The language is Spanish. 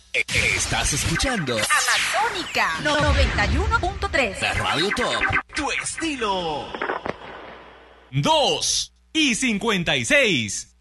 Estás escuchando Amazónica 91.3. la Radio Top, tu estilo. 2:56.